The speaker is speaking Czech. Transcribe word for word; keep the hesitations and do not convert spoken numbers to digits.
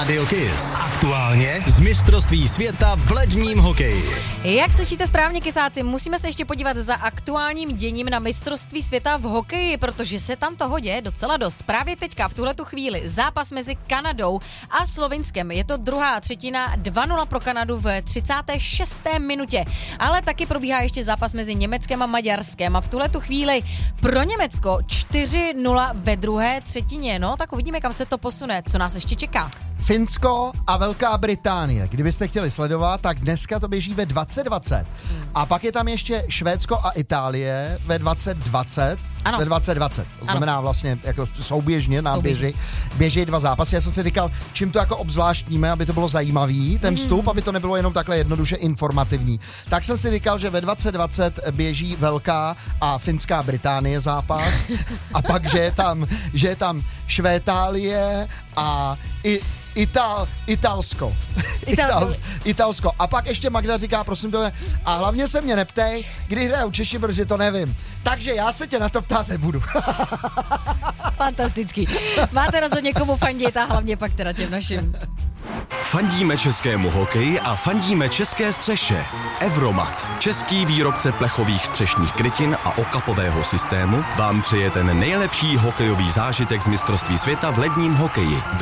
Radio Kiss. Aktuálně z mistrovství světa v ledním hokeji. Jak slyšíte správně, kysáci, musíme se ještě podívat za aktuálním děním na mistrovství světa v hokeji, protože se tam toho děje docela dost. Právě teďka v tuhletu chvíli zápas mezi Kanadou a Slovinskem. Je to druhá třetina, dva nula pro Kanadu v třicáté šesté minutě. Ale taky probíhá ještě zápas mezi Německem a Maďarskem. A v tuhletu chvíli pro Německo čtyři nula ve druhé třetině. No, tak uvidíme, kam se to posune. Co nás ještě čeká? Finsko a Velká Británie. Kdybyste chtěli sledovat, tak dneska to běží ve dvacet dvacet. A pak je tam ještě Švédsko a Itálie ve dvacet dvacet. Ano. Ve dvacet dvacet. To znamená ano. vlastně jako souběžně nám běží, běží dva zápasy. Já jsem si říkal, čím to jako obzvláštníme, aby to bylo zajímavý, ten vstup, mm. aby to nebylo jenom takhle jednoduše informativní. Tak jsem si říkal, že ve dvacet dvacet běží Velká a Finská Británie zápas a pak, že je tam, že je tam Švétálie a i Ital, Italsko. Ital, Italsko. A pak ještě Magda říká, prosím tě, a hlavně se mě neptej, kdy hrajou Češi, protože to nevím. Takže já se tě na to ptát nebudu. Fantastický. Máte rozhodně komu fandit a hlavně pak teda těm našim. Fandíme českému hokeji a fandíme české střeše. Evromat, český výrobce plechových střešních krytin a okapového systému, vám přeje ten nejlepší hokejový zážitek z mistrovství světa v ledním hokeji.